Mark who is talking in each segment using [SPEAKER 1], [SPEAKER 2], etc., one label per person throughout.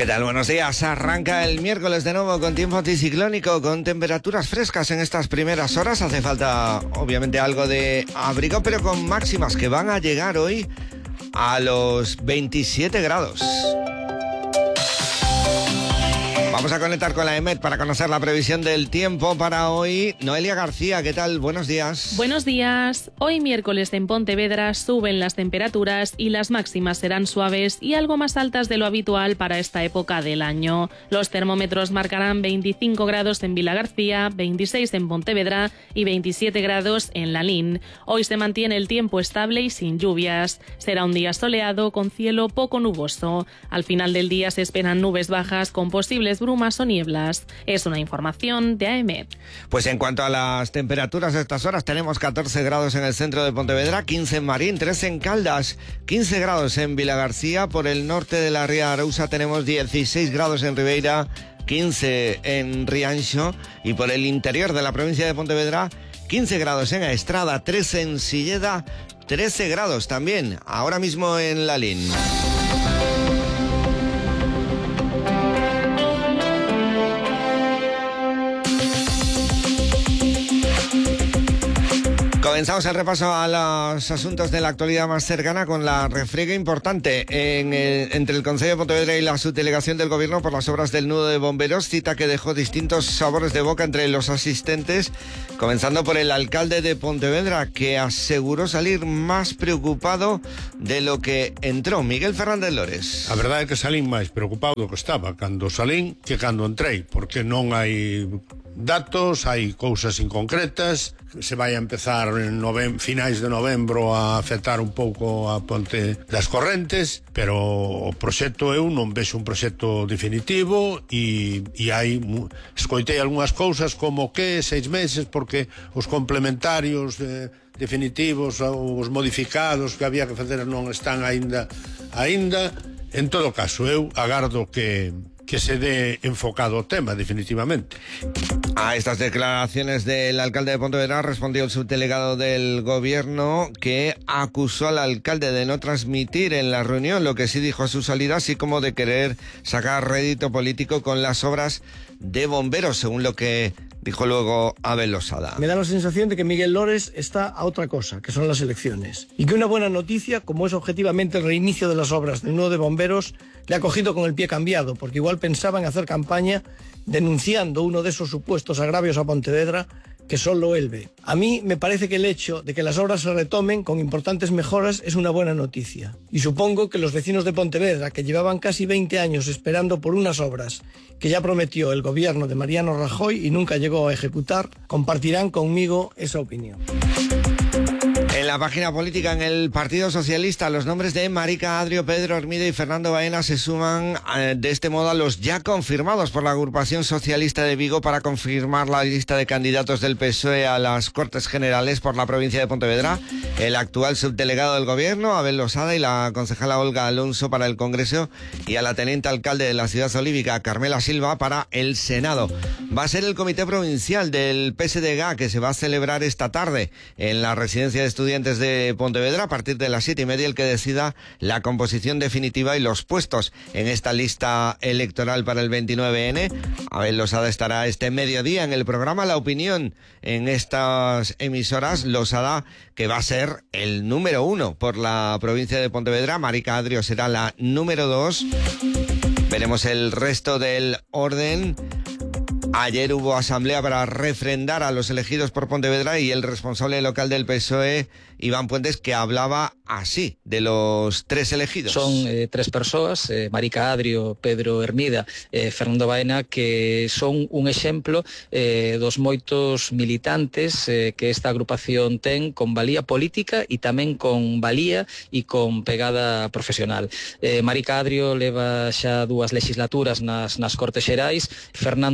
[SPEAKER 1] ¿Qué tal? Buenos días. Arranca el miércoles de nuevo con tiempo anticiclónico, con temperaturas frescas en estas primeras horas. Hace falta, obviamente, algo de abrigo, pero con máximas que van a llegar hoy a los 27 grados. Vamos a conectar con la EMET para conocer la previsión del tiempo para hoy. Noelia García, ¿qué tal? Buenos días.
[SPEAKER 2] Buenos días. Hoy miércoles en Pontevedra suben las temperaturas y las máximas serán suaves y algo más altas de lo habitual para esta época del año. Los termómetros marcarán 25 grados en Vilagarcía, 26 en Pontevedra y 27 grados en Lalín. Hoy se mantiene el tiempo estable y sin lluvias. Será un día soleado con cielo poco nuboso. Al final del día se esperan nubes bajas con posibles brumas o nieblas. Es una información de AEMET.
[SPEAKER 1] Pues en cuanto a las temperaturas a estas horas, tenemos 14 grados en el centro de Pontevedra, 15 en Marín, 13 en Caldas, 15 grados en Vilagarcía. Por el norte de la Ría de Arousa tenemos 16 grados en Ribeira, 15 en Rianxo, y por el interior de la provincia de Pontevedra 15 grados en Estrada, 13 en Silleda, 13 grados también ahora mismo en Lalín. Comenzamos el repaso a los asuntos de la actualidad más cercana con la refriega importante entre el Concello de Pontevedra y la subdelegación del Gobierno por las obras del nudo de bomberos, cita que dejó distintos sabores de boca entre los asistentes, comenzando por el alcalde de Pontevedra, que aseguró salir más preocupado de lo que entró. Miguel Fernández Lores.
[SPEAKER 3] A verdade é que salín máis preocupado do que estaba cando salín que cando entrei, porque non hai datos, hai cousas inconcretas. Se vai a empezar en finais de novembro a afectar un pouco a Ponte das Correntes, pero o proxecto eu non vexo un proxecto definitivo e escoitei algunhas cousas como que 6 meses porque os complementarios definitivos ou os modificados que había que facer non están aínda. En todo caso, eu agardo que se dé enfocado o tema definitivamente.
[SPEAKER 1] A estas declaraciones del alcalde de Pontevedra respondió el subdelegado del Gobierno, que acusó al alcalde de no transmitir en la reunión lo que sí dijo a su salida, así como de querer sacar rédito político con las obras de bomberos, según lo que dijo luego Abel Losada.
[SPEAKER 4] Me da la sensación de que Miguel Lores está a otra cosa, que son las elecciones. Y que una buena noticia, como es objetivamente el reinicio de las obras del nudo de bomberos, le ha cogido con el pie cambiado, porque igual pensaba en hacer campaña denunciando uno de esos supuestos agravios a Pontevedra que solo él ve. A mí me parece que el hecho de que las obras se retomen con importantes mejoras es una buena noticia. Y supongo que los vecinos de Pontevedra, que llevaban casi 20 años esperando por unas obras que ya prometió el gobierno de Mariano Rajoy y nunca llegó a ejecutar, compartirán conmigo esa opinión.
[SPEAKER 1] En la página política, en el Partido Socialista, los nombres de Marica Adrio, Pedro Hermida y Fernando Baena se suman de este modo a los ya confirmados por la agrupación socialista de Vigo para confirmar la lista de candidatos del PSOE a las Cortes Generales por la provincia de Pontevedra, el actual subdelegado del Gobierno, Abel Losada, y la concejala Olga Alonso para el Congreso, y a la teniente alcalde de la ciudad olívica, Carmela Silva, para el Senado. Va a ser el comité provincial del PSDG que se va a celebrar esta tarde en la residencia de estudiantes de Pontevedra a partir de las 7:30 el que decida la composición definitiva y los puestos en esta lista electoral para el 29N. Abel Losada estará este mediodía en el programa La Opinión en estas emisoras. Losada, que va a ser el número 1 por la provincia de Pontevedra. Marica Adrio será la número 2. Veremos el resto del orden. Ayer hubo asamblea para refrendar a los elegidos por Pontevedra y el responsable local del PSOE, Iván Puentes, que hablaba así de los 3 elegidos.
[SPEAKER 5] Son 3 persoas, Marica Adrio, Pedro Hermida, Fernando Baena, que son un exemplo dos moitos militantes que esta agrupación ten con valía política e tamén con valía e con pegada profesional. Marica Adrio leva xa 2 legislaturas nas Cortes Xerais, Fernando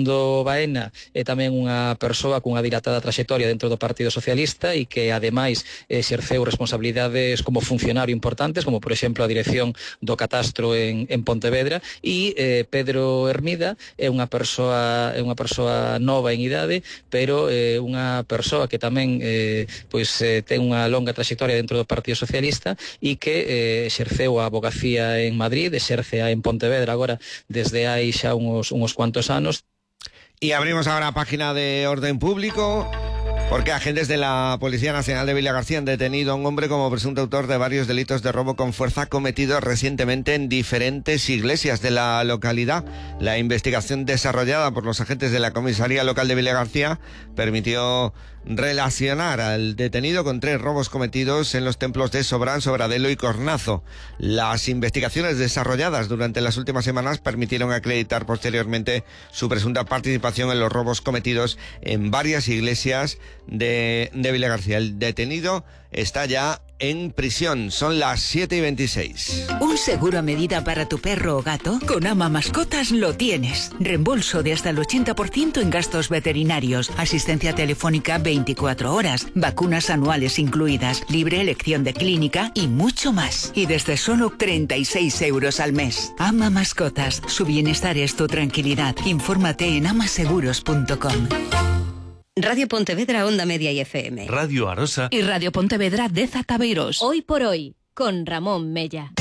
[SPEAKER 5] Baena é tamén unha persoa cunha dilatada traxectoria dentro do Partido Socialista e que ademais exerceu responsabilidades como funcionario importantes, como por exemplo a dirección do catastro en Pontevedra, e Pedro Hermida é unha persoa nova en idade, pero unha persoa que tamén ten unha longa traxectoria dentro do Partido Socialista e que exerceu a abogacía en Madrid, exercea en Pontevedra agora desde hai xa unos cuantos anos.
[SPEAKER 1] Y abrimos ahora página de orden público, porque agentes de la Policía Nacional de Vilagarcía han detenido a un hombre como presunto autor de varios delitos de robo con fuerza cometidos recientemente en diferentes iglesias de la localidad. La investigación desarrollada por los agentes de la Comisaría Local de Vilagarcía permitió relacionar al detenido con 3 robos cometidos en los templos de Sobrán, Sobradelo y Cornazo. Las investigaciones desarrolladas durante las últimas semanas permitieron acreditar posteriormente su presunta participación en los robos cometidos en varias iglesias de Vilagarcía. El detenido está ya en prisión. Son las 7:26.
[SPEAKER 6] ¿Un seguro a medida para tu perro o gato? Con Ama Mascotas lo tienes. Reembolso de hasta el 80% en gastos veterinarios, asistencia telefónica 24 horas, vacunas anuales incluidas, libre elección de clínica y mucho más. Y desde solo 36 euros al mes. Ama Mascotas. Su bienestar es tu tranquilidad. Infórmate en amaseguros.com.
[SPEAKER 7] Radio Pontevedra, Onda Media y FM.
[SPEAKER 8] Radio Arosa
[SPEAKER 9] y Radio Pontevedra de Zataveiros.
[SPEAKER 7] Hoy por hoy, con Ramón Mella.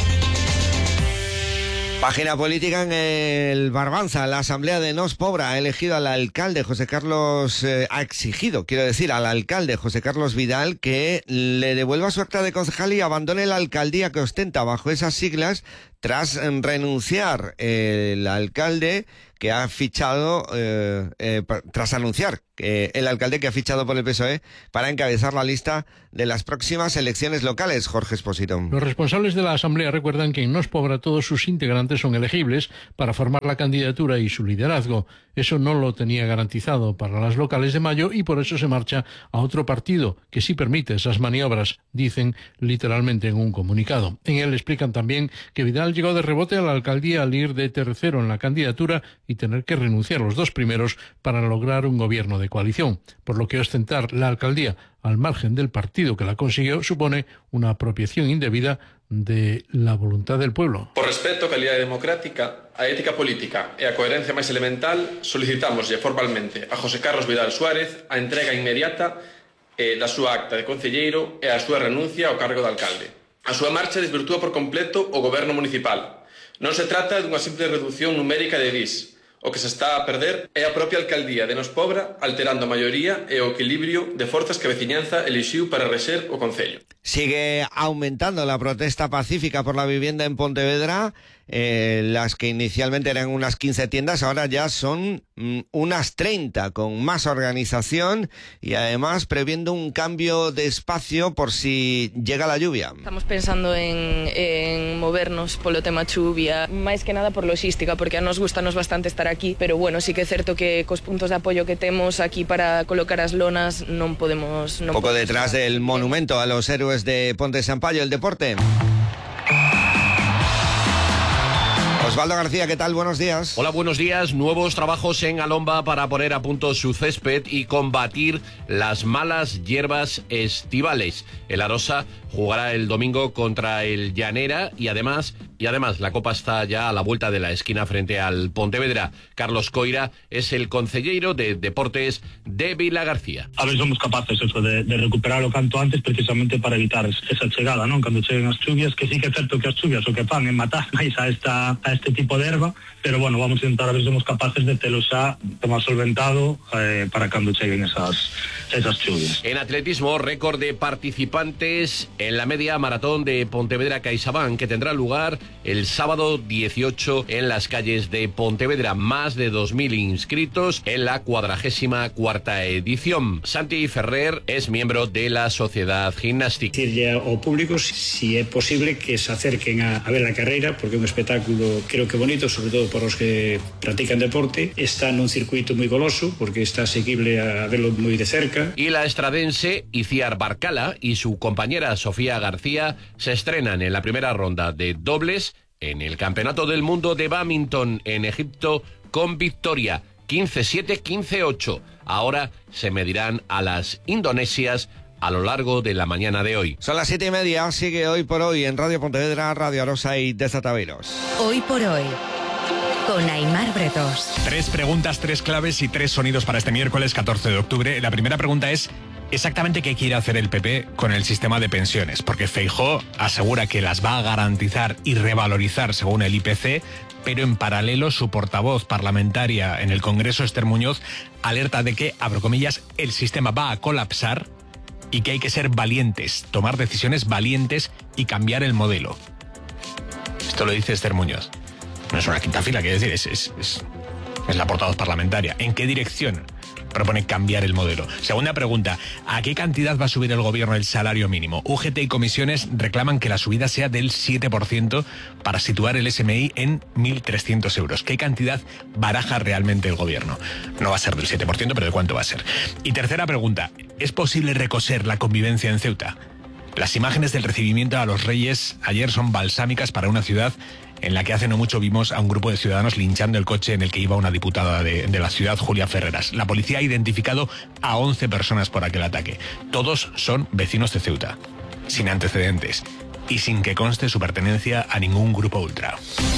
[SPEAKER 1] Página política en el Barbanza. La Asamblea de Nos Pobra ha elegido al alcalde ha exigido al alcalde José Carlos Vidal que le devuelva su acta de concejal y abandone la alcaldía que ostenta bajo esas siglas tras renunciar el alcalde que ha fichado, tras anunciar el alcalde que ha fichado por el PSOE para encabezar la lista de las próximas elecciones locales. Jorge Espósito.
[SPEAKER 10] Los responsables de la Asamblea recuerdan que en Nos Pobra todos sus integrantes son elegibles para formar la candidatura y su liderazgo. Eso no lo tenía garantizado para las locales de mayo y por eso se marcha a otro partido que sí permite esas maniobras, dicen literalmente en un comunicado. En él explican también que Vidal llegó de rebote a la alcaldía al ir de tercero en la candidatura y tener que renunciar los 2 primeros para lograr un gobierno de coalición, por lo que ostentar la alcaldía al margen del partido que la consiguió supone una apropiación indebida de la voluntad del pueblo.
[SPEAKER 11] Por respeto á calidade democrática, a ética política e a coherencia máis elemental, solicitámoslle formalmente a José Carlos Vidal Suárez a entrega inmediata da súa acta de concelleiro e a súa renuncia ao cargo de alcalde. A súa marcha desvirtúa por completo o goberno municipal. Non se trata dunha simple reducción numérica de DIS. O que se está a perder é a propia alcaldía de Nos Pobra, alterando a maioría e o equilibrio de forzas que a veciñanza elixiu para rexer o concello.
[SPEAKER 1] Sigue aumentando la protesta pacífica por la vivienda en Pontevedra. Las que inicialmente eran unas 15 tiendas, ahora ya son unas 30, con más organización y además previendo un cambio de espacio por si llega la lluvia.
[SPEAKER 12] Estamos pensando en movernos polo tema chuvia, máis que nada por logística, porque a nos gustanos bastante estar aquí, pero bueno, sí que é certo que cos puntos de apoio que temos aquí para colocar as lonas non podemos...
[SPEAKER 1] Poco detrás del monumento a los héroes de Ponte Sampaio, el deporte. Osvaldo García, ¿qué tal? Buenos días.
[SPEAKER 13] Hola, buenos días. Nuevos trabajos en Alomba para poner a punto su césped y combatir las malas hierbas estivales. El Arosa jugará el domingo contra el Llanera y además la Copa está ya a la vuelta de la esquina frente al Pontevedra. Carlos Coira es el concelleiro de Deportes de Vilagarcía.
[SPEAKER 14] A ver, somos capaces eso de recuperarlo canto antes precisamente para evitar esa chegada, ¿no? Cando cheguen as chuvias, que sí que é certo que as chuvias o que fan é matar máis a este tipo de erva, pero bueno, vamos a intentar a ver se somos capaces de telo xa tomar solventado para cando cheguen esas chuvias.
[SPEAKER 13] En atletismo, récord de participantes en la media maratón de Pontevedra CaixaBank, que tendrá lugar el sábado 18 en las calles de Pontevedra. Más de 2.000 inscritos en la 44ª edición. Santi Ferrer es miembro de la Sociedad Gimnástica.
[SPEAKER 15] Decirle ao público si é posible que se acerquen a ver a carreira, porque é un espectáculo creo que bonito, sobre todo por os que practican deporte. Está nun circuito moi goloso, porque está asequible a verlo moi de cerca.
[SPEAKER 13] Y la estradense Iciar Barcala y su compañera Sofía García se estrenan en la primera ronda de dobles en el Campeonato del Mundo de Badminton en Egipto con victoria. 15-7, 15-8. Ahora se medirán a las indonesias a lo largo de la mañana de hoy.
[SPEAKER 1] Son las 7:30, sigue Hoy por Hoy en Radio Pontevedra, Radio Arosa y Desataveros.
[SPEAKER 7] Hoy por Hoy, con Aimar Bretos.
[SPEAKER 8] 3 preguntas, 3 claves y 3 sonidos para este miércoles 14 de octubre. La primera pregunta es: ¿exactamente qué quiere hacer el PP con el sistema de pensiones? Porque Feijóo asegura que las va a garantizar y revalorizar según el IPC, pero en paralelo su portavoz parlamentaria en el Congreso, Esther Muñoz, alerta de que, abro comillas, el sistema va a colapsar y que hay que ser valientes, tomar decisiones valientes y cambiar el modelo. Esto lo dice Esther Muñoz. No es una quinta fila, quiero decir, es la portavoz parlamentaria. ¿En qué dirección propone cambiar el modelo? Segunda pregunta: ¿a qué cantidad va a subir el gobierno el salario mínimo? UGT y comisiones reclaman que la subida sea del 7% para situar el SMI en 1.300 euros. ¿Qué cantidad baraja realmente el gobierno? No va a ser del 7%, pero ¿de cuánto va a ser? Y tercera pregunta: ¿es posible recoser la convivencia en Ceuta? Las imágenes del recibimiento a los reyes ayer son balsámicas para una ciudad en la que hace no mucho vimos a un grupo de ciudadanos linchando el coche en el que iba una diputada de la ciudad, Julia Ferreras. La policía ha identificado a 11 personas por aquel ataque. Todos son vecinos de Ceuta, sin antecedentes y sin que conste su pertenencia a ningún grupo ultra.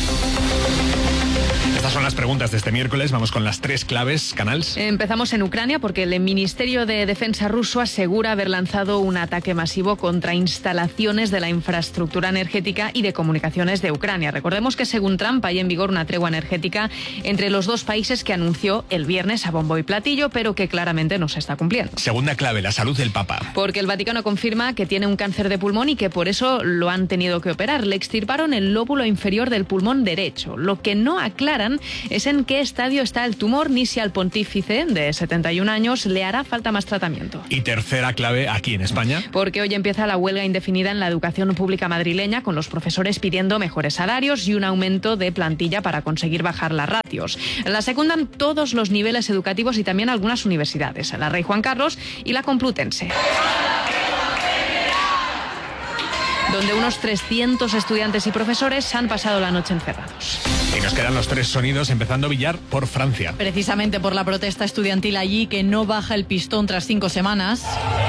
[SPEAKER 8] Estas son las preguntas de este miércoles. Vamos con las 3 claves, Canals.
[SPEAKER 16] Empezamos en Ucrania porque el Ministerio de Defensa ruso asegura haber lanzado un ataque masivo contra instalaciones de la infraestructura energética y de comunicaciones de Ucrania. Recordemos que según Trump hay en vigor una tregua energética entre los dos países que anunció el viernes a bombo y platillo, pero que claramente no se está cumpliendo.
[SPEAKER 8] Segunda clave, la salud del Papa.
[SPEAKER 16] Porque el Vaticano confirma que tiene un cáncer de pulmón y que por eso lo han tenido que operar. Le extirparon el lóbulo inferior del pulmón derecho. Lo que no aclaran es en qué estadio está el tumor ni si al pontífice de 71 años le hará falta más tratamiento.
[SPEAKER 8] Y tercera clave, aquí en España.
[SPEAKER 16] Porque hoy empieza la huelga indefinida en la educación pública madrileña, con los profesores pidiendo mejores salarios y un aumento de plantilla para conseguir bajar las ratios. La secundan todos los niveles educativos y también algunas universidades, la Rey Juan Carlos y la Complutense, donde unos 300 estudiantes y profesores han pasado la noche encerrados.
[SPEAKER 8] Y nos quedan los 3 sonidos, empezando Villar por Francia.
[SPEAKER 17] Precisamente por la protesta estudiantil allí, que no baja el pistón tras 5 semanas.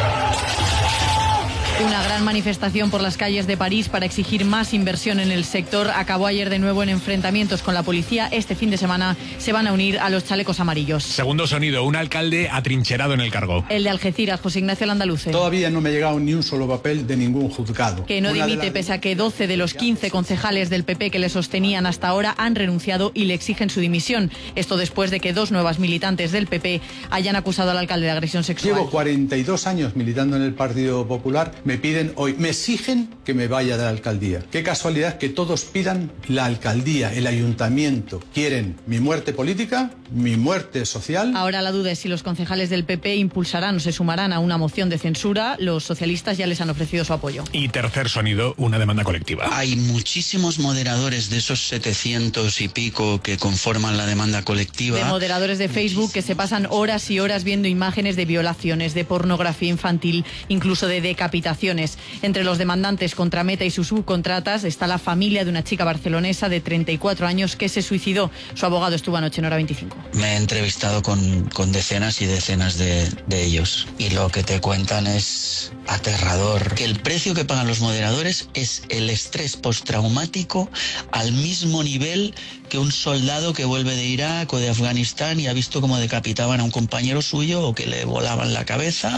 [SPEAKER 17] Una gran manifestación por las calles de París para exigir más inversión en el sector acabó ayer de nuevo en enfrentamientos con la policía. Este fin de semana se van a unir a los chalecos amarillos.
[SPEAKER 8] Segundo sonido, un alcalde atrincherado en el cargo.
[SPEAKER 16] El de Algeciras, José Ignacio Landaluce.
[SPEAKER 18] Todavía no me ha llegado ni un solo papel de ningún juzgado.
[SPEAKER 16] Que no dimite pese a que 12 de los 15 concejales del PP que le sostenían hasta ahora han renunciado y le exigen su dimisión. Esto después de que 2 nuevas militantes del PP hayan acusado al alcalde de agresión sexual.
[SPEAKER 18] Llevo 42 años militando en el Partido Popular. Me piden hoy, me exigen que me vaya de la alcaldía. Qué casualidad que todos pidan la alcaldía, el ayuntamiento. Quieren mi muerte política, mi muerte social.
[SPEAKER 16] Ahora la duda es si los concejales del PP impulsarán o se sumarán a una moción de censura. Los socialistas ya les han ofrecido su apoyo.
[SPEAKER 8] Y tercer sonido, una demanda colectiva.
[SPEAKER 19] Hay muchísimos moderadores de esos 700 y pico que conforman la demanda colectiva.
[SPEAKER 16] De moderadores de Facebook que se pasan horas y horas viendo imágenes de violaciones, de pornografía infantil, incluso de decapitaciones. Entre los demandantes contra Meta y sus subcontratas está la familia de una chica barcelonesa de 34 años que se suicidó. Su abogado estuvo anoche en Hora 25.
[SPEAKER 19] Me he entrevistado con decenas y decenas de ellos y lo que te cuentan es aterrador. Que el precio que pagan los moderadores es el estrés postraumático al mismo nivel que un soldado que vuelve de Irak o de Afganistán y ha visto cómo decapitaban a un compañero suyo o que le volaban la cabeza.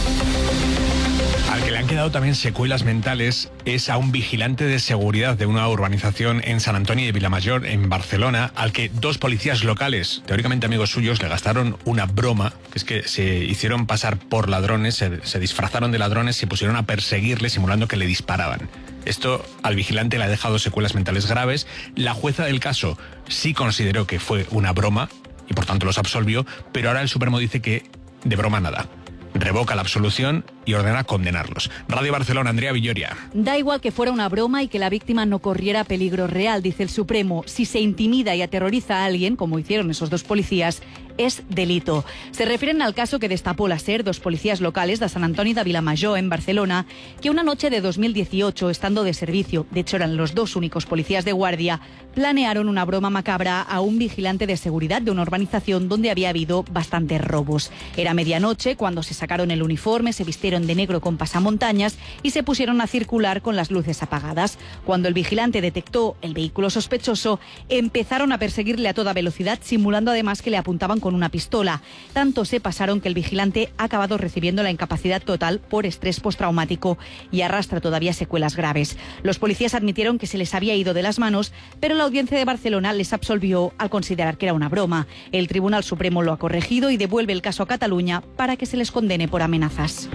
[SPEAKER 8] Al que le han quedado también secuelas mentales es a un vigilante de seguridad de una urbanización en San Antonio de Vilamayor, en Barcelona, al que 2 policías locales, teóricamente amigos suyos, le gastaron una broma, que es que se hicieron pasar por ladrones, se disfrazaron de ladrones y se pusieron a perseguirle simulando que le disparaban. Esto al vigilante le ha dejado secuelas mentales graves. La jueza del caso sí consideró que fue una broma y por tanto los absolvió, pero ahora el Supremo dice que de broma nada. Revoca la absolución y ordena condenarlos. Radio Barcelona, Andrea Villoria.
[SPEAKER 20] Da igual que fuera una broma y que la víctima no corriera peligro real, dice el Supremo. Si se intimida y aterroriza a alguien, como hicieron esos dos policías, es delito. Se refieren al caso que destapó la SER, dos policías locales de Sant Antoni de Vilamajor, en Barcelona, que una noche de 2018, estando de servicio, de hecho eran los dos únicos policías de guardia, planearon una broma macabra a un vigilante de seguridad de una urbanización donde había habido bastantes robos. Era medianoche cuando se sacaron el uniforme, se vistieron de negro con pasamontañas y se pusieron a circular con las luces apagadas. Cuando el vigilante detectó el vehículo sospechoso, empezaron a perseguirle a toda velocidad, simulando además que le apuntaban con una pistola. Tanto se pasaron que el vigilante ha acabado recibiendo la incapacidad total por estrés postraumático y arrastra todavía secuelas graves. Los policías admitieron que se les había ido de las manos, pero la Audiencia de Barcelona les absolvió al considerar que era una broma. El Tribunal Supremo lo ha corregido y devuelve el caso a Cataluña para que se les condene por amenazas.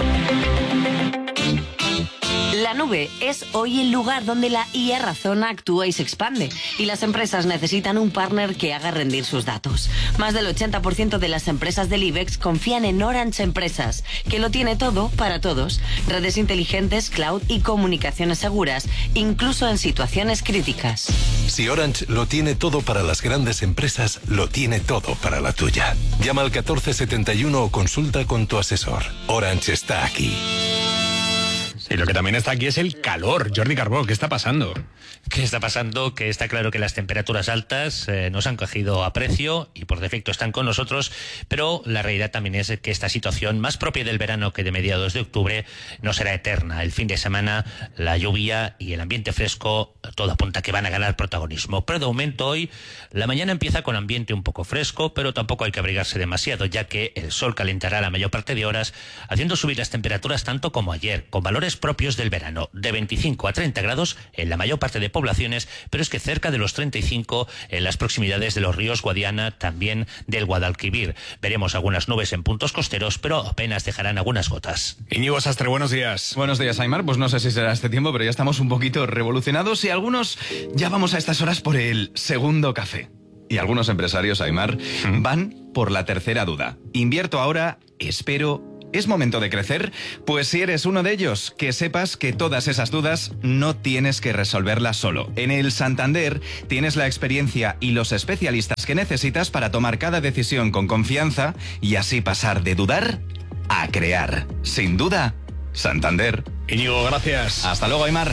[SPEAKER 21] La nube es hoy el lugar donde la IA razona, actúa y se expande. Y las empresas necesitan un partner que haga rendir sus datos. Más del 80% de las empresas del IBEX confían en Orange Empresas, que lo tiene todo para todos. Redes inteligentes, cloud y comunicaciones seguras, incluso en situaciones críticas.
[SPEAKER 22] Si Orange lo tiene todo para las grandes empresas, lo tiene todo para la tuya. Llama al 1471 o consulta con tu asesor. Orange está aquí.
[SPEAKER 8] Y lo que también está aquí es el calor. Jordi Carbó, ¿qué está pasando?
[SPEAKER 23] ¿Qué está pasando? Que está claro que las temperaturas altas nos han cogido a precio y por defecto están con nosotros, pero la realidad también es que esta situación, más propia del verano que de mediados de octubre, no será eterna. El fin de semana, la lluvia y el ambiente fresco, todo apunta que van a ganar protagonismo. Pero de momento hoy, la mañana empieza con ambiente un poco fresco, pero tampoco hay que abrigarse demasiado, ya que el sol calentará la mayor parte de horas, haciendo subir las temperaturas tanto como ayer, con valores propios del verano, de 25 a 30 grados en la mayor parte de poblaciones, pero es que cerca de los 35 en las proximidades de los ríos Guadiana, también del Guadalquivir. Veremos algunas nubes en puntos costeros, pero apenas dejarán algunas gotas.
[SPEAKER 8] Íñigo Sastre, buenos días.
[SPEAKER 24] Buenos días, Aimar. Pues no sé si será este tiempo, pero ya estamos un poquito revolucionados y algunos ya vamos a estas horas por el segundo café. Y algunos empresarios, Aimar, van por la tercera duda. ¿Invierto ahora? ¿Espero? ¿Es momento de crecer? Pues si eres uno de ellos, que sepas que todas esas dudas no tienes que resolverlas solo. En el Santander tienes la experiencia y los especialistas que necesitas para tomar cada decisión con confianza y así pasar de dudar a crear. Sin duda, Santander.
[SPEAKER 8] Íñigo, gracias.
[SPEAKER 24] Hasta luego, Aimar.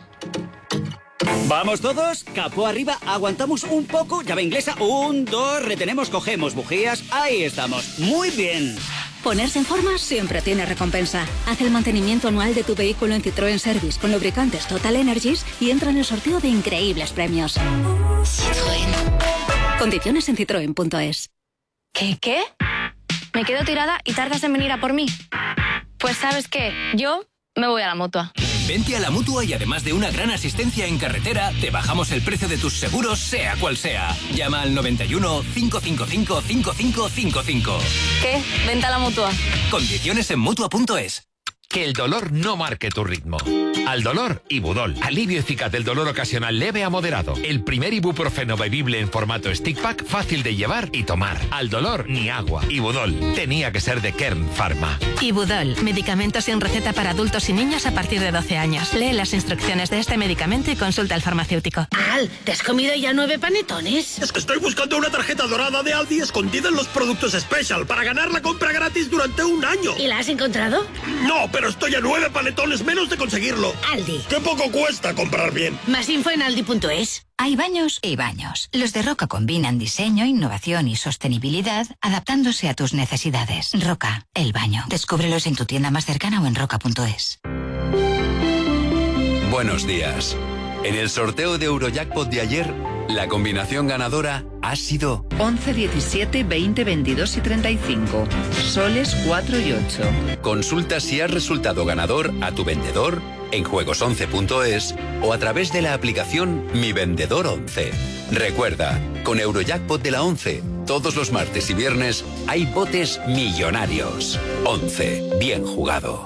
[SPEAKER 25] ¿Vamos todos? Capó arriba, aguantamos un poco, llave inglesa, 1, 2, retenemos, cogemos bujías, ahí estamos, muy bien.
[SPEAKER 26] Ponerse en forma siempre tiene recompensa. Haz el mantenimiento anual de tu vehículo en Citroën Service con lubricantes Total Energies y entra en el sorteo de increíbles premios. Citroën. Condiciones en citroen.es.
[SPEAKER 27] ¿Qué? Me quedo tirada y tardas en venir a por mí. Pues ¿sabes qué? Yo me voy a la Mutua.
[SPEAKER 28] Vente a la Mutua y además de una gran asistencia en carretera, te bajamos el precio de tus seguros, sea cual sea. Llama al 91 555 5555.
[SPEAKER 27] ¿Qué? Vente a la Mutua.
[SPEAKER 28] Condiciones en Mutua.es.
[SPEAKER 29] Que el dolor no marque tu ritmo. Al dolor, Ibudol. Alivio eficaz del dolor ocasional leve a moderado. El primer ibuprofeno bebible en formato stick pack, fácil de llevar y tomar. Al dolor, ni agua. Ibudol. Tenía que ser de Kern Pharma.
[SPEAKER 30] Ibudol. Medicamento sin receta para adultos y niños a partir de 12 años. Lee las instrucciones de este medicamento y consulta al farmacéutico.
[SPEAKER 31] Al, ¿te has comido ya 9 panetones?
[SPEAKER 32] Es que estoy buscando una tarjeta dorada de Aldi escondida en los productos Special para ganar la compra gratis durante un año.
[SPEAKER 31] ¿Y la has encontrado?
[SPEAKER 32] No, pero estoy a 9 panetones menos de conseguirlo.
[SPEAKER 31] Aldi.
[SPEAKER 32] ¡Qué poco cuesta comprar bien!
[SPEAKER 31] Más info en aldi.es.
[SPEAKER 33] Hay baños y baños. Los de Roca combinan diseño, innovación y sostenibilidad, adaptándose a tus necesidades. Roca, el baño. Descúbrelos en tu tienda más cercana o en roca.es.
[SPEAKER 34] Buenos días. En el sorteo de Eurojackpot de ayer, la combinación ganadora ha sido
[SPEAKER 35] 11, 17, 20, 22 y 35. Soles 4 y 8.
[SPEAKER 34] Consulta si has resultado ganador a tu vendedor en juegos11.es o a través de la aplicación Mi Vendedor 11. Recuerda, con Eurojackpot de la 11, todos los martes y viernes hay botes millonarios. 11. Bien jugado.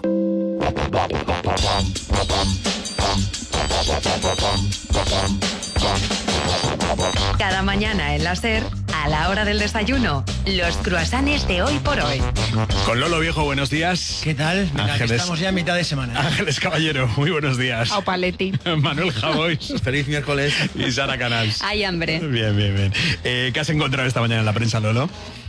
[SPEAKER 36] Cada mañana en la SER, a la hora del desayuno,
[SPEAKER 1] los croissants de hoy por hoy.
[SPEAKER 8] Con Lolo Viejo, buenos días.
[SPEAKER 2] ¿Qué tal? Venga,
[SPEAKER 8] Ángeles,
[SPEAKER 2] que estamos ya a mitad de semana.
[SPEAKER 8] Ángeles Caballero, muy buenos días.
[SPEAKER 16] Au Paletti.
[SPEAKER 8] Manuel Javois.
[SPEAKER 3] Feliz miércoles.
[SPEAKER 8] Y Sara Canals.
[SPEAKER 16] Hay hambre.
[SPEAKER 8] Bien. ¿Qué has encontrado esta mañana en la prensa, Lolo?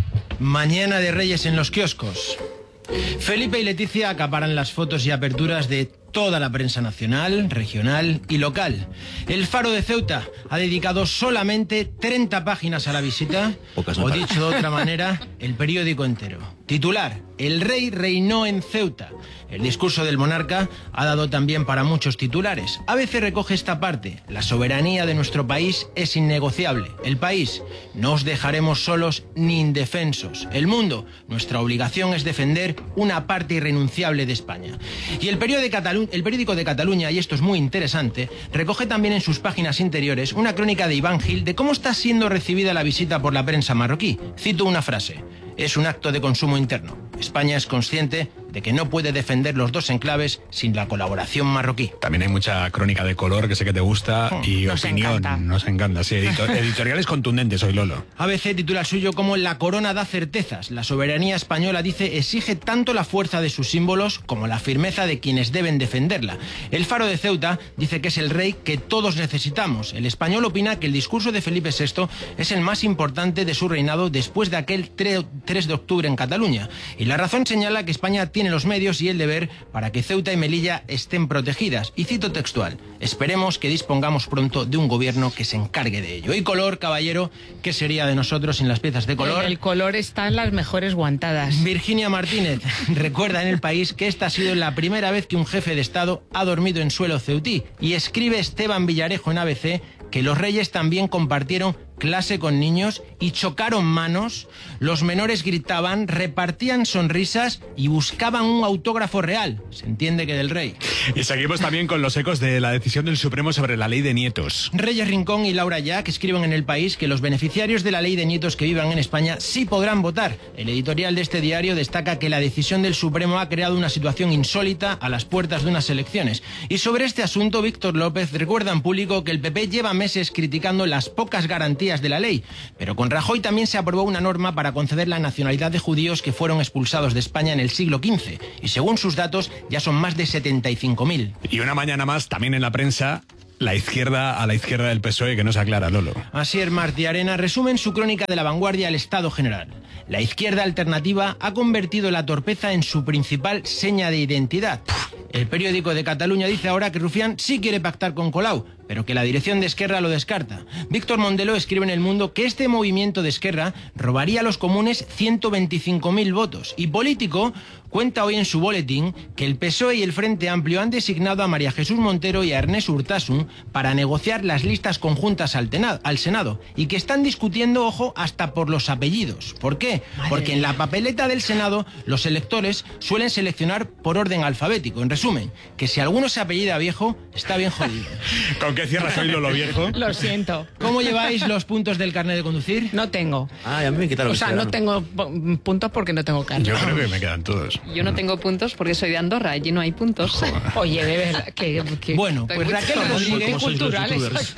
[SPEAKER 2] Mañana de Reyes en los kioscos. Felipe y Leticia acaparan las fotos y aperturas de toda la prensa nacional, regional y local. El Faro de Ceuta ha dedicado solamente 30 páginas a la visita, o dicho de otra manera, el periódico entero. Titular: El rey reinó en Ceuta. El discurso del monarca ha dado también para muchos titulares. ABC recoge esta parte: la soberanía de nuestro país es innegociable. El país: no os dejaremos solos ni indefensos. El Mundo: nuestra obligación es defender una parte irrenunciable de España. Y el periódico de Cataluña, y esto es muy interesante, recoge también en sus páginas interiores una crónica de Iván Gil de cómo está siendo recibida la visita por la prensa marroquí. Cito una frase: es un acto de consumo interno. España es consciente de que no puede defender los dos enclaves sin la colaboración marroquí.
[SPEAKER 8] También hay mucha crónica de color que sé que te gusta y
[SPEAKER 2] nos
[SPEAKER 8] opinión.
[SPEAKER 2] encanta.
[SPEAKER 8] Nos encanta, sí. Editoriales contundentes hoy, Lolo.
[SPEAKER 2] ABC titula el suyo como La corona da certezas. La soberanía española, dice, exige tanto la fuerza de sus símbolos como la firmeza de quienes deben defenderla. El Faro de Ceuta dice que es el rey que todos necesitamos. El Español opina que el discurso de Felipe VI es el más importante de su reinado después de aquel 3 de octubre en Cataluña. Y La Razón señala que España tiene los medios y el deber para que Ceuta y Melilla estén protegidas. Y cito textual: esperemos que dispongamos pronto de un gobierno que se encargue de ello. Y color, caballero, ¿qué sería de nosotros sin las piezas de color?
[SPEAKER 4] El color está en las mejores guantadas.
[SPEAKER 2] Virginia Martínez recuerda en El País que esta ha sido la primera vez que un jefe de Estado ha dormido en suelo ceutí. Y escribe Esteban Villarejo en ABC que los reyes también compartieron clase con niños y chocaron manos, los menores gritaban, repartían sonrisas y buscaban un autógrafo real. Se entiende que del rey.
[SPEAKER 8] Y seguimos también con los ecos de la decisión del Supremo sobre la ley de nietos.
[SPEAKER 2] Reyes Rincón y Laura Jack escriben en El País que los beneficiarios de la ley de nietos que vivan en España sí podrán votar. El editorial de este diario destaca que la decisión del Supremo ha creado una situación insólita a las puertas de unas elecciones. Y sobre este asunto, Víctor López recuerda en público que el PP lleva meses criticando las pocas garantías de la ley, pero con Rajoy también se aprobó una norma para conceder la nacionalidad de judíos que fueron expulsados de España en el siglo XV, y según sus datos ya son más de 75.000.
[SPEAKER 8] Y una mañana más, también en la prensa, a la izquierda del PSOE, que no se aclara, Lolo.
[SPEAKER 2] Asier Martí Arena resume en su crónica de La Vanguardia el estado general. La izquierda alternativa ha convertido la torpeza en su principal seña de identidad. El periódico de Cataluña dice ahora que Rufián sí quiere pactar con Colau, pero que la dirección de Esquerra lo descarta. Víctor Mondelo escribe en El Mundo que este movimiento de Esquerra robaría a los comunes 125.000 votos. Y Político cuenta hoy en su boletín que el PSOE y el Frente Amplio han designado a María Jesús Montero y a Ernest Urtasun para negociar las listas conjuntas al Senado y que están discutiendo, ojo, hasta por los apellidos. ¿Por qué? Porque en la papeleta del Senado los electores suelen seleccionar por orden alfabético. En resumen, que si alguno se apellida Viejo, está bien jodido.
[SPEAKER 8] ¿Con qué cierras hoy, Lolo Viejo?
[SPEAKER 4] Lo siento.
[SPEAKER 2] ¿Cómo lleváis los puntos del carnet de conducir?
[SPEAKER 4] No tengo.
[SPEAKER 3] Ah, ya me quitaron.
[SPEAKER 4] O sea, no tengo puntos porque no tengo carnet.
[SPEAKER 8] Yo creo que me quedan todos.
[SPEAKER 16] Yo no tengo puntos porque soy de Andorra, allí no hay puntos.
[SPEAKER 4] Oye, de verdad, que
[SPEAKER 2] bueno, pues Raquel Rodríguez...
[SPEAKER 4] culturales.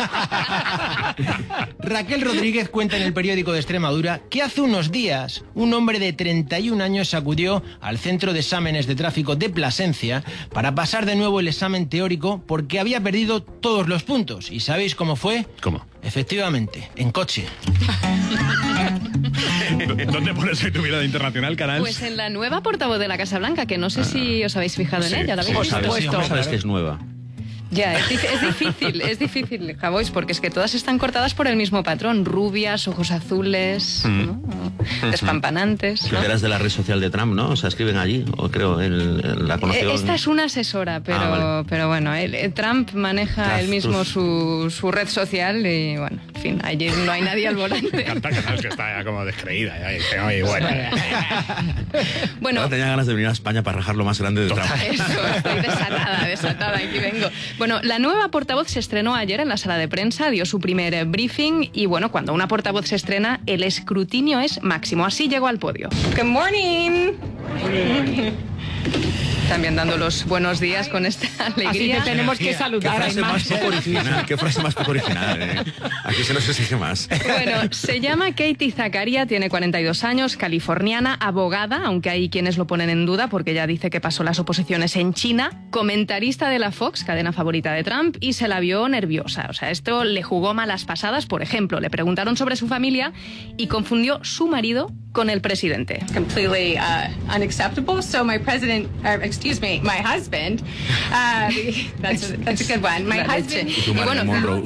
[SPEAKER 2] Raquel Rodríguez cuenta en el periódico de Extremadura que hace unos días un hombre de 31 años acudió al Centro de Exámenes de Tráfico de Plasencia para pasar de nuevo el examen teórico porque había perdido todos los puntos. ¿Y sabéis cómo fue?
[SPEAKER 8] ¿Cómo?
[SPEAKER 2] Efectivamente, en coche.
[SPEAKER 8] ¿Dónde pones hoy tu mirada internacional, Canals?
[SPEAKER 16] Pues en la nueva portavoz de la Casa Blanca, que no sé si os habéis fijado en ella. ¿La habéis
[SPEAKER 3] ¿Cómo sabes que es nueva?
[SPEAKER 16] Ya, es difícil, Javois, porque es que todas están cortadas por el mismo patrón. Rubias, ojos azules, ¿no? Despampanantes, ¿no?
[SPEAKER 3] Eras de la red social de Trump, ¿no? O sea, escriben allí, o creo, la conoció...
[SPEAKER 16] Esta es una asesora, pero bueno, Trump maneja él mismo su red social y, bueno, en fin, allí no hay nadie al volante.
[SPEAKER 8] Canta Canals, que está ya como descreída. Ya dice, oye, bueno.
[SPEAKER 16] Bueno,
[SPEAKER 3] ahora tenía ganas de venir a España para rajar lo más grande de Trump.
[SPEAKER 16] Eso, estoy desatada, aquí vengo. Bueno, la nueva portavoz se estrenó ayer en la sala de prensa, dio su primer briefing y bueno, cuando una portavoz se estrena, el escrutinio es máximo. Así llegó al podio. Good morning. También dando los buenos días con esta alegría.
[SPEAKER 4] Así que tenemos que saludar.
[SPEAKER 3] Qué frase más poco original. Aquí se nos exige más.
[SPEAKER 16] Bueno, se llama Katie Zakaria, tiene 42 años, californiana, abogada, aunque hay quienes lo ponen en duda porque ella dice que pasó las oposiciones en China, comentarista de la Fox, cadena favorita de Trump, y se la vio nerviosa. O sea, esto le jugó malas pasadas. Por ejemplo, le preguntaron sobre su familia y confundió su marido con el presidente.
[SPEAKER 5] Completely unacceptable. So my my husband, that's a good one. My husband.
[SPEAKER 3] Y bueno,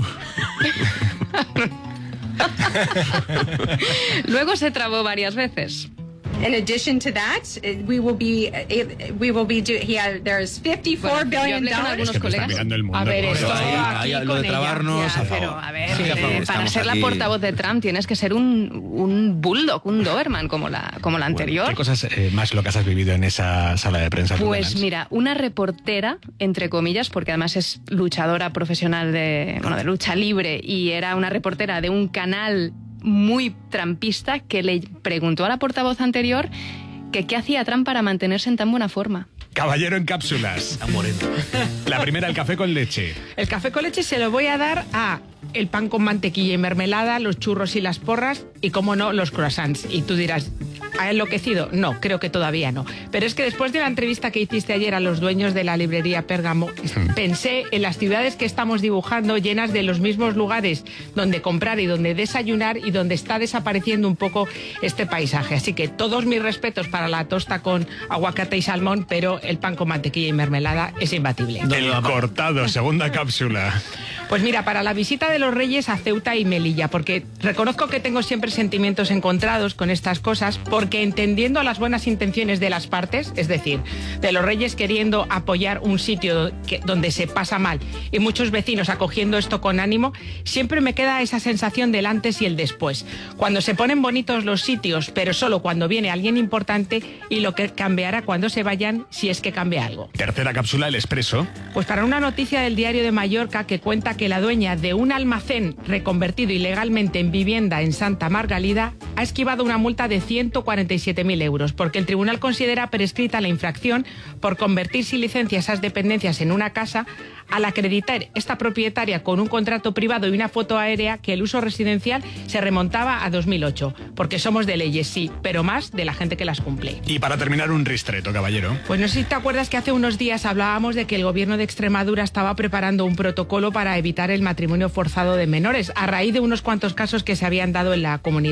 [SPEAKER 16] luego se trabó varias veces.
[SPEAKER 5] In addition to that, there's $54 billion.
[SPEAKER 8] A ver,
[SPEAKER 3] esto aquí lo de trabarnos a favor.
[SPEAKER 16] Pero, a ver, para ser la portavoz de Trump tienes que ser un bulldog, un Doberman como la anterior.
[SPEAKER 8] ¿Qué cosas más locas has vivido en esa sala de prensa?
[SPEAKER 16] Pues mira, una reportera, entre comillas, porque además es luchadora profesional de lucha libre y era una reportera de un canal muy trampista, que le preguntó a la portavoz anterior que qué hacía Trump para mantenerse en tan buena forma.
[SPEAKER 8] Caballero en cápsulas. La primera, el café con leche.
[SPEAKER 4] El café con leche se lo voy a dar a el pan con mantequilla y mermelada, los churros y las porras y, como no, los croissants. Y tú dirás, ¿ha enloquecido? No, creo que todavía no. Pero es que después de la entrevista que hiciste ayer a los dueños de la librería Pérgamo, pensé en las ciudades que estamos dibujando llenas de los mismos lugares donde comprar y donde desayunar y donde está desapareciendo un poco este paisaje. Así que todos mis respetos para la tosta con aguacate y salmón, pero el pan con mantequilla y mermelada es imbatible.
[SPEAKER 8] El cortado, segunda cápsula.
[SPEAKER 4] Pues mira, para la visita de los Reyes a Ceuta y Melilla, porque reconozco que tengo siempre sentimientos encontrados con estas cosas, porque entendiendo las buenas intenciones de las partes, es decir, de los Reyes queriendo apoyar un sitio donde se pasa mal y muchos vecinos acogiendo esto con ánimo, siempre me queda esa sensación del antes y el después. Cuando se ponen bonitos los sitios, pero solo cuando viene alguien importante, y lo que cambiará cuando se vayan, si es que cambia algo.
[SPEAKER 8] Tercera cápsula, el Expreso.
[SPEAKER 4] Pues para una noticia del Diario de Mallorca que cuenta que la dueña de un almacén reconvertido ilegalmente en vivienda en Santa Margalida ha esquivado una multa de 147.000 euros, porque el tribunal considera prescrita la infracción por convertir sin licencia esas dependencias en una casa, al acreditar esta propietaria con un contrato privado y una foto aérea que el uso residencial se remontaba a 2008. Porque somos de leyes, sí, pero más de la gente que las cumple.
[SPEAKER 8] Y para terminar, un ristreto, caballero.
[SPEAKER 4] Pues no sé si te acuerdas que hace unos días hablábamos de que el gobierno de Extremadura estaba preparando un protocolo para evitar el matrimonio forzado de menores, a raíz de unos cuantos casos que se habían dado en la comunidad